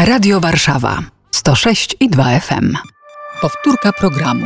Radio Warszawa 106,2 FM. Powtórka programu.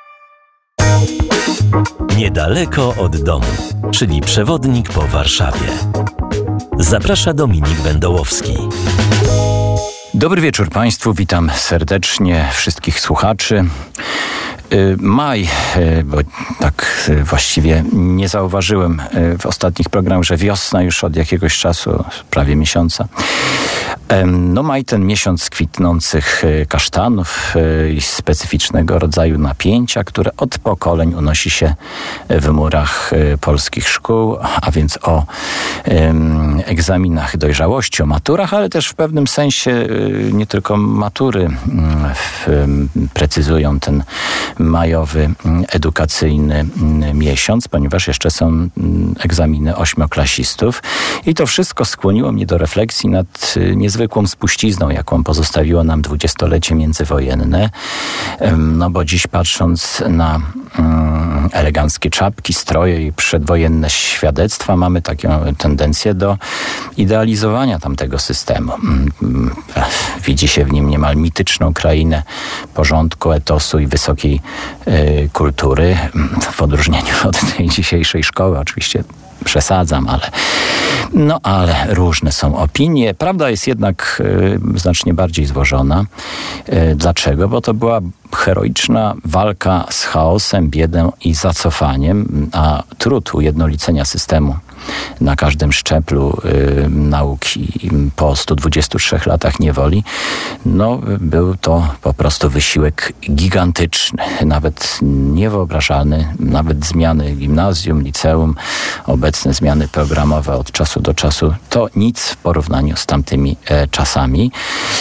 Niedaleko od domu, czyli przewodnik po Warszawie. Zaprasza Dominik Wędołowski. Dobry wieczór Państwu, witam serdecznie wszystkich słuchaczy. Maj, bo tak właściwie nie zauważyłem w ostatnich programach, że wiosna już od jakiegoś czasu, prawie miesiąca. No maj, ten miesiąc kwitnących kasztanów i specyficznego rodzaju napięcia, które od pokoleń unosi się w murach polskich szkół, a więc o egzaminach dojrzałości, o maturach, ale też w pewnym sensie nie tylko matury precyzują ten majowy edukacyjny miesiąc, ponieważ jeszcze są egzaminy ośmioklasistów i to wszystko skłoniło mnie do refleksji nad niezwykłą spuścizną, jaką pozostawiło nam dwudziestolecie międzywojenne. No bo dziś patrząc na eleganckie czapki, stroje i przedwojenne świadectwa, mamy taką tendencję do idealizowania tamtego systemu. Widzi się w nim niemal mityczną krainę porządku, etosu i wysokiej kultury, w odróżnieniu od tej dzisiejszej szkoły. Oczywiście przesadzam, ale różne są opinie. Prawda jest jednak znacznie bardziej złożona. Dlaczego? Bo to była heroiczna walka z chaosem, biedą i zacofaniem, a trud ujednolicenia systemu na każdym szczeblu nauki po 123 latach niewoli, był to po prostu wysiłek gigantyczny, nawet niewyobrażalny, nawet zmiany gimnazjum, liceum, obecne zmiany programowe od czasu do czasu, to nic w porównaniu z tamtymi czasami.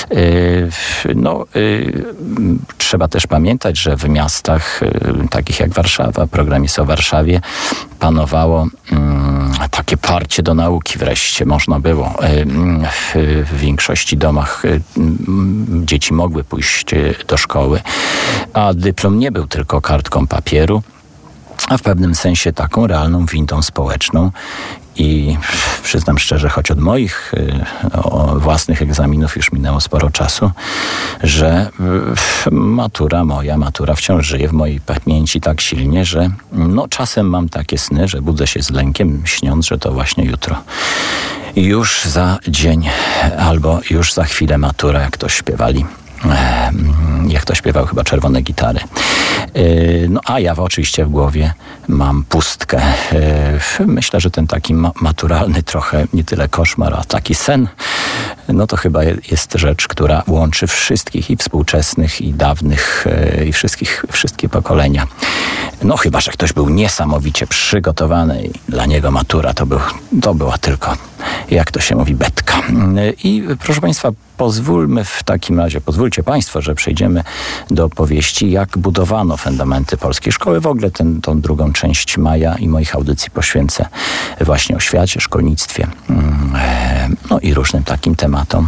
Trzeba też pamiętać, że w miastach takich jak Warszawa, program jest o Warszawie, panowało takie parcie do nauki wreszcie. Można było w większości domach dzieci mogły pójść do szkoły, a dyplom nie był tylko kartką papieru, a w pewnym sensie taką realną windą społeczną. I przyznam szczerze, choć od moich własnych egzaminów już minęło sporo czasu, że moja matura wciąż żyje w mojej pamięci tak silnie, że czasem mam takie sny, że budzę się z lękiem, śniąc, że to właśnie jutro. Już za dzień albo już za chwilę matura, jak to śpiewali. Jak to śpiewał chyba Czerwone Gitary. A ja oczywiście w głowie mam pustkę. Myślę, że ten taki maturalny trochę nie tyle koszmar, a taki sen, to chyba jest rzecz, która łączy wszystkich i współczesnych, i dawnych, i wszystkie pokolenia. Chyba że ktoś był niesamowicie przygotowany i dla niego matura to była tylko, jak to się mówi, betka. I proszę Państwa, pozwólcie Państwo, że przejdziemy do opowieści, jak budowano fundamenty polskiej szkoły. W ogóle tą drugą część maja i moich audycji poświęcę właśnie oświacie, szkolnictwie, i różnym takim tematom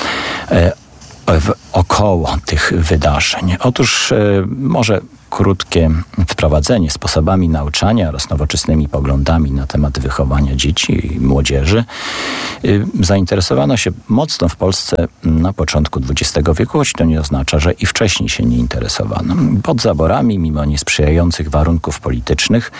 około tych wydarzeń. Otóż może krótkie wprowadzenie sposobami nauczania oraz nowoczesnymi poglądami na temat wychowania dzieci i młodzieży zainteresowano się mocno w Polsce na początku XX wieku, choć to nie oznacza, że i wcześniej się nie interesowano. Pod zaborami, mimo niesprzyjających warunków politycznych,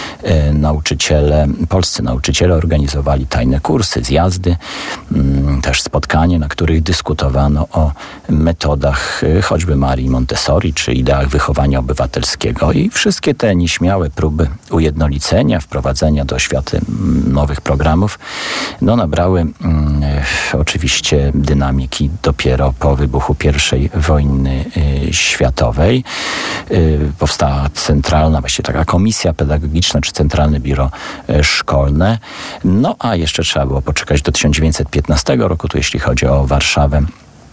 polscy nauczyciele organizowali tajne kursy, zjazdy, też spotkania, na których dyskutowano o metodach choćby Marii Montessori czy ideach wychowania obywatelskiego. I wszystkie te nieśmiałe próby ujednolicenia, wprowadzenia do oświaty nowych programów, nabrały oczywiście dynamiki dopiero po wybuchu I wojny światowej. Powstała centralna, właściwie taka komisja pedagogiczna, czy Centralne Biuro Szkolne. A jeszcze trzeba było poczekać do 1915 roku, tu jeśli chodzi o Warszawę,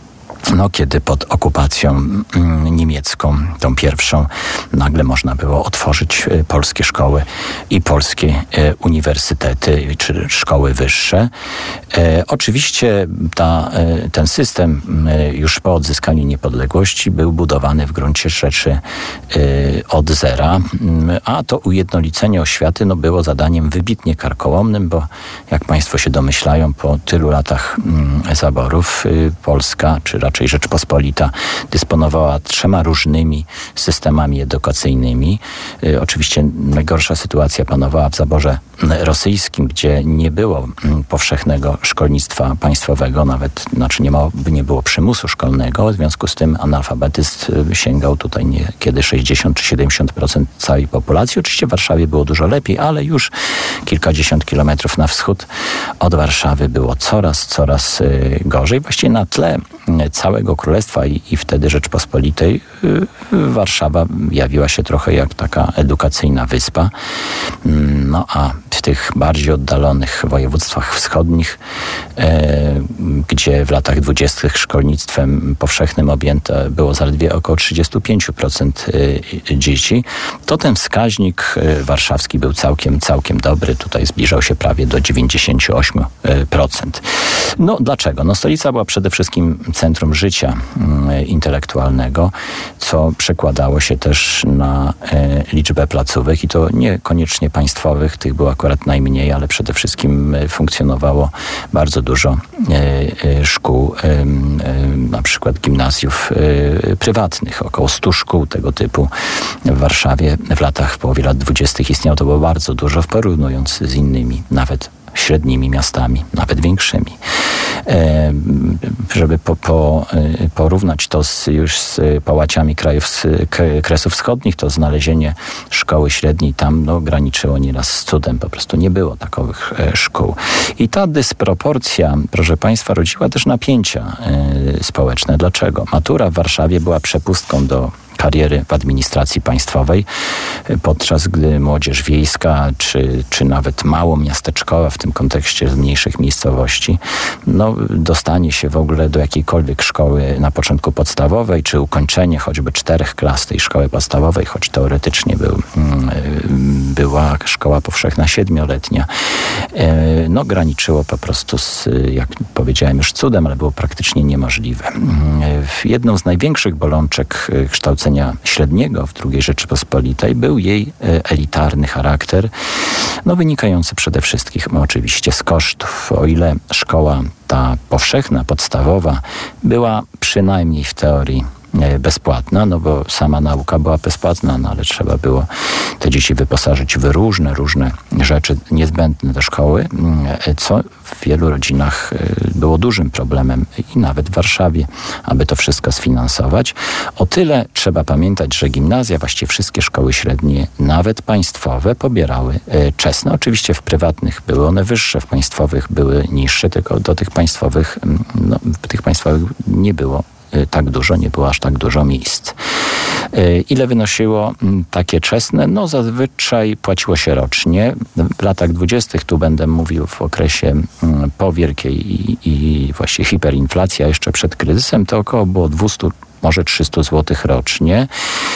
kiedy pod okupacją niemiecką, tą pierwszą, nagle można było otworzyć polskie szkoły i polskie uniwersytety czy szkoły wyższe. Oczywiście ten system już po odzyskaniu niepodległości był budowany w gruncie rzeczy od zera, a to ujednolicenie oświaty było zadaniem wybitnie karkołomnym, bo jak Państwo się domyślają, po tylu latach zaborów Polska, czy raczej Rzeczpospolita, dysponowała 3 różnymi systemami edukacyjnymi. Oczywiście najgorsza sytuacja panowała w zaborze rosyjskim, gdzie nie było powszechnego szkolnictwa państwowego, nawet nie było przymusu szkolnego, w związku z tym analfabetyzm sięgał tutaj niekiedy 60 czy 70% całej populacji. Oczywiście w Warszawie było dużo lepiej, ale już kilkadziesiąt kilometrów na wschód od Warszawy było coraz gorzej. Właściwie na tle całego Królestwa i wtedy Rzeczpospolitej Warszawa jawiła się trochę jak taka edukacyjna wyspa. A w tych bardziej oddalonych województwach wschodnich, gdzie w latach 20. szkolnictwem powszechnym objęte było zaledwie około 35% dzieci, to ten wskaźnik warszawski był całkiem dobry. Tutaj zbliżał się prawie do 98%. Dlaczego? Stolica była przede wszystkim centrum życia intelektualnego, co przekładało się też na liczbę placówek i to niekoniecznie państwowych, tych było akurat najmniej, ale przede wszystkim funkcjonowało bardzo dużo szkół, na przykład gimnazjów prywatnych. Około 100 szkół tego typu w Warszawie w połowie lat 20. istniało. To było bardzo dużo, porównując z innymi, nawet średnimi miastami, nawet większymi. Żeby porównać to już z połaciami Kresów Wschodnich, to znalezienie szkoły średniej tam graniczyło nieraz z cudem. Po prostu nie było takowych szkół. I ta dysproporcja, proszę Państwa, rodziła też napięcia społeczne. Dlaczego? Matura w Warszawie była przepustką do kariery w administracji państwowej, podczas gdy młodzież wiejska, czy nawet małomiasteczkowa, w tym kontekście z mniejszych miejscowości, dostanie się w ogóle do jakiejkolwiek szkoły na początku podstawowej, czy ukończenie choćby 4 klas tej szkoły podstawowej, choć teoretycznie była szkoła powszechna 7-letnia, graniczyło po prostu z, jak powiedziałem, już cudem, ale było praktycznie niemożliwe. Jedną z największych bolączek kształcenia średniego w II Rzeczypospolitej był jej elitarny charakter, wynikający przede wszystkim oczywiście z kosztów. O ile szkoła ta powszechna, podstawowa była przynajmniej w teorii bezpłatna, bo sama nauka była bezpłatna, ale trzeba było te dzieci wyposażyć w różne rzeczy niezbędne do szkoły, co w wielu rodzinach było dużym problemem i nawet w Warszawie, aby to wszystko sfinansować. O tyle trzeba pamiętać, że gimnazja, właściwie wszystkie szkoły średnie, nawet państwowe, pobierały czesne. Oczywiście w prywatnych były one wyższe, w państwowych były niższe, tylko do tych państwowych nie było tak dużo, nie było aż tak dużo miejsc. Ile wynosiło takie czesne? Zazwyczaj płaciło się rocznie. W latach 20. tu będę mówił w okresie po wielkiej i właściwie hiperinflacji, a jeszcze przed kryzysem, to około było 200, może 300 zł rocznie.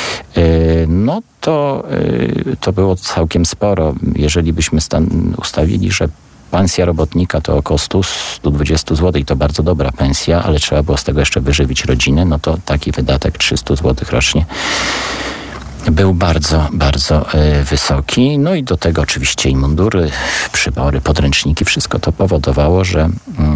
To było całkiem sporo. Jeżeli byśmy ustawili, że pensja robotnika to około 100-120 zł i to bardzo dobra pensja, ale trzeba było z tego jeszcze wyżywić rodzinę, to taki wydatek 300 zł rocznie był bardzo wysoki. I do tego oczywiście i mundury, przybory, podręczniki, wszystko to powodowało, że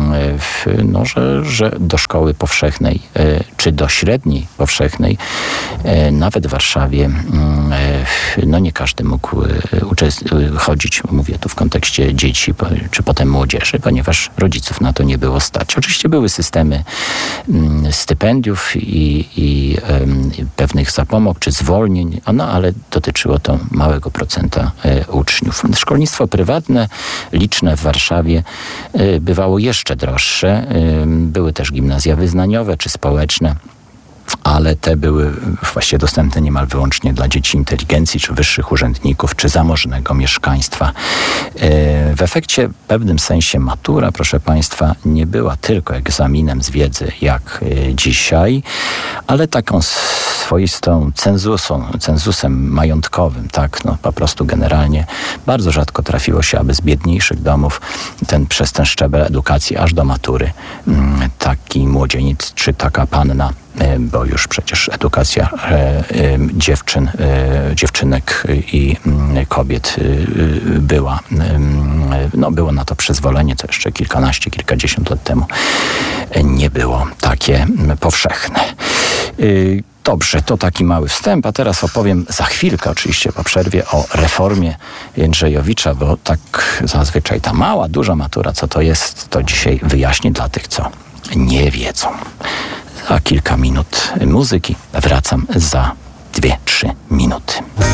do szkoły powszechnej, czy do średniej powszechnej, nawet w Warszawie, nie każdy mógł chodzić, mówię tu w kontekście dzieci, czy potem młodzieży, ponieważ rodziców na to nie było stać. Oczywiście były systemy stypendiów i pewnych zapomóg, czy zwolnień, ale dotyczyło to małego procenta uczniów. Szkolnictwo prywatne, liczne w Warszawie, bywało jeszcze droższe. Były też gimnazja wyznaniowe czy społeczne. ale te były właściwie dostępne niemal wyłącznie dla dzieci inteligencji, czy wyższych urzędników, czy zamożnego mieszkaństwa. W efekcie, w pewnym sensie matura, proszę Państwa, nie była tylko egzaminem z wiedzy, jak dzisiaj, ale taką swoistą cenzusem majątkowym, tak, no po prostu generalnie bardzo rzadko trafiło się, aby z biedniejszych domów przez ten szczebel edukacji aż do matury taki młodzieniec czy taka panna, bo już przecież edukacja dziewczynek i kobiet była, no było na to przyzwolenie, co jeszcze kilkadziesiąt lat temu nie było takie powszechne. Dobrze, to taki mały wstęp, a teraz opowiem za chwilkę, oczywiście po przerwie, o reformie Jędrzejowicza, bo tak zazwyczaj ta mała, duża matura, co to jest, to dzisiaj wyjaśnię dla tych, co nie wiedzą. Za kilka minut muzyki wracam za 2-3 minuty.